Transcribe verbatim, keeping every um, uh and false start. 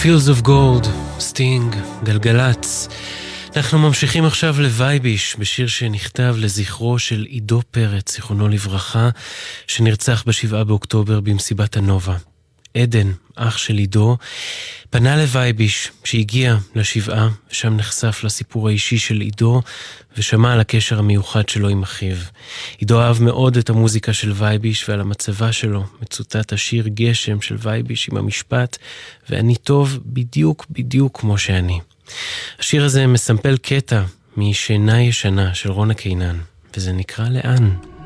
Fields of Gold, סטינג, גלגלץ. אנחנו ממשיכים עכשיו לווייביש, בשיר שנכתב לזכרו של עידו פרץ, זיכרונו לברכה, שנרצח בשבעה באוקטובר במסיבת הנובה. עדן, אח של עידו, פנה לווייביש שהגיע לשבעה, ושם נחשף לסיפור האישי של עידו, ושמע על הקשר המיוחד שלו עם אחיו. עידו אהב מאוד את המוזיקה של ווייביש ועל המצבה שלו, מצוטט השיר גשם של ווייביש עם המשפט, ואני טוב בדיוק בדיוק כמו שאני. השיר הזה מסמפל קטע משינה ישנה של רונה קינן, וזה נקרא לאן.